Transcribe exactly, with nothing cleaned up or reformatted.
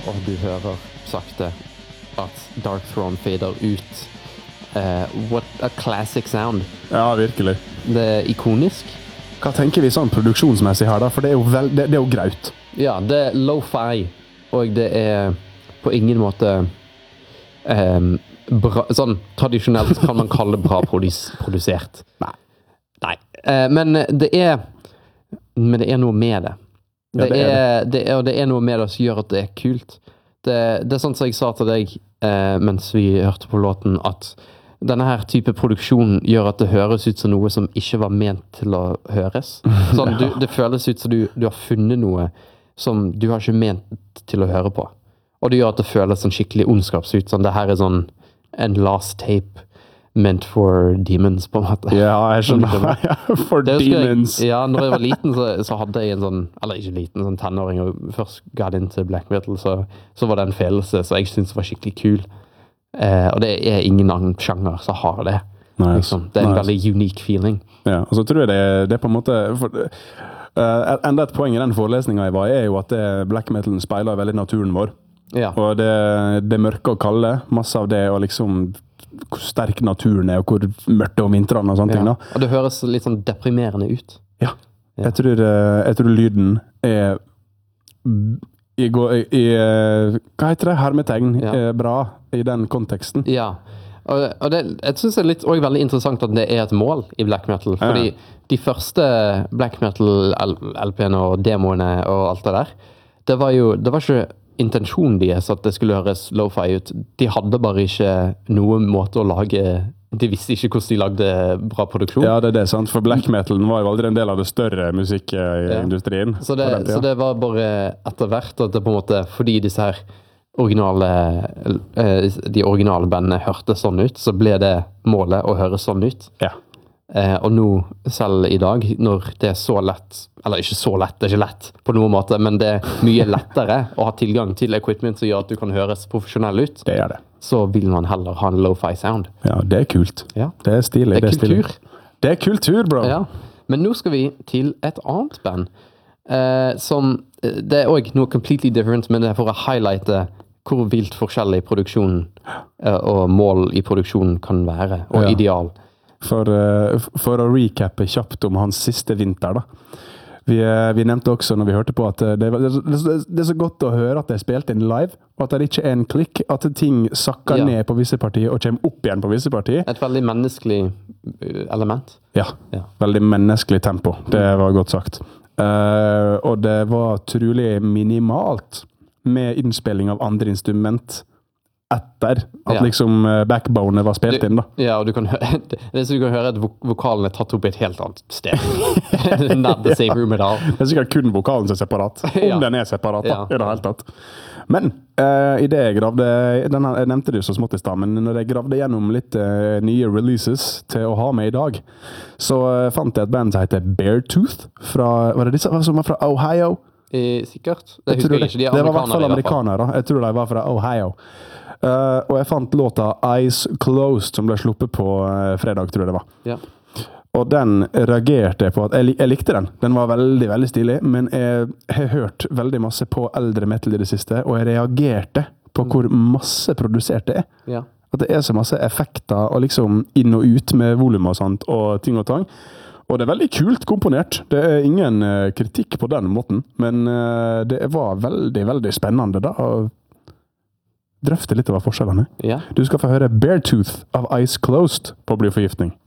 og du hører sakte at Dark Throne fader ut. Uh, what a classic sound. Ja, virkelig. Det er ikonisk. Hva tenker vi sånn produksjonsmessig her da? For det er jo, vel, det, det er jo graut. Ja, det er lo-fi, og det er på ingen måte um, bra, sånn tradisjonelt kan man kalle det bra produs, produsert. Nei. Nei, uh, men det er men det er noe med det. Det, ja, det, er, er, det. det er det er noe med det som gjør at det er kult. Det, det er sånn som jeg sa til deg uh, mens vi hørte på låten, at denne her type produksjon gjør at det høres ut som noe som ikke var ment til å høres. Sånn, du, det føles ut som du, du har funnet noe som du har ikke ment til å høre på. Og det gjør at det føles sånn skikkelig ondskapsut. Sånn, det her er sånn en last tape meant for demons, på en måte. Ja, jeg skjønner. For demons. Jeg, ja, når jeg var liten, så, så hadde jeg en sånn, eller ikke liten, sånn tenåring, og først got into black metal, så, så var det en følelse som jeg synes var skikkelig kul. Eh, og det er ingen annen sjanger som har det. Nice. Liksom. Det er en Nice. veldig unique feeling. Ja, og så tror jeg det, det er på en måte... For, uh, enda et poeng i den forelesningen jeg var, er jo at det, black metalen speiler veldig naturen vår. Ja. Og det, det mørke og kalde, masse av det, og liksom hvor sterk naturen er, og hvor mørkt og vintrene og sånne Ja. ting da. Og det høres litt sånn deprimerende ut. Ja, Ja. jeg tror, uh, jeg tror lyden er... I, i, i, hva heter det? Hermetegn Ja. er bra i den konteksten. Ja, og, og det, jeg synes det er litt også veldig interessant at det er et mål i black metal, fordi Ja. de første black metal-L P-ene og demoene og alt det der, det var jo, det var ikke intensjonen deres at det skulle høres lo-fi ut. De hadde bare ikke noen måte å lage, de visste ikke hvordan de lagde bra produksjon. Ja, det er det, sant? For black metalen var jo aldri en del av det større musikkindustrien. Ja. Så, det, så det var bare etter hvert at det på en måte, fordi disse her originale, de originale bandene hørte sånn ut, så ble det målet å høre sånn ut. Ja. Eh, og nå, selv i dag, når det er så lett, eller ikke så lett, det er ikke lett på noen måte, men det er mye lettere å ha tilgang til equipment som gjør at du kan høres profesjonell ut, Det gjør det. så vil man heller ha en lo-fi sound. Ja, det er kult. Ja. Det er stilig. Det er stilig. kultur. Det er kultur, bro. Ja. Men nå skal vi til et annet band, eh, som, det er også noe completely different, men det er for å highlighte hvor vilt forskjellig produksjon eh, og mål i produksjonen kan være, og Ja. ideal. For, uh, for å recappe kjapt om hans siste vinter da. Vi, uh, vi nevnte også når vi hørte på at uh, det, det, det, det er så godt å høre at det er spilt inn live, og at det ikke er en klikk, at ting sakker Ja. ned på visse partier og kommer opp igjen på visse partier. Et veldig menneskelig uh, element. Ja, Ja. veldig menneskelig tempo. Det var godt sagt. Uh, og det var trolig minimalt med innspilling av andre instrument etter at Ja. liksom uh, backbone var spilt inn da. Ja, og du kan høre, det er så du kan høre at vok vokalen er tatt opp i et helt annet sted. Not the same room at all. Det er sikkert kun vokalen som er separat. Om Ja. den er separat da, Ja. i det hele tatt. Men uh, i det jeg gravde, denne, jeg nevnte det jo så smått i sted, men når jeg gravde gjennom litt uh, nye releases til å ha med i dag, så uh, fant jeg et band som heter Beartooth, fra, var det disse som var fra Ohio? Eh, sikkert. Det Jeg husker tror jeg ikke. De er det var i hvert fall amerikanere i hvert fall. amerikanere. Jeg tror de var fra Ohio. Uh, og jeg fant låta Eyes Closed, som ble sluppet på uh, fredag, tror jeg det var. Ja. Og den reagerte jeg på at jeg, lik- jeg likte den. Den var veldig, veldig stilig, men jeg har hørt veldig masse på eldre metal i det siste, og jeg reagerte på hvor masse produsert det er. Ja. At det er så masse effekter, og liksom inn og ut med volum og sånt, og ting og tang. Og det er veldig kult komponert. Det er ingen uh, kritikk på den måten, men uh, det var veldig, veldig spennende da, å drøfte litt over forskjellene. Ja. Du skal få høre Beartooth av Eyes Closed på Bli forgiftning.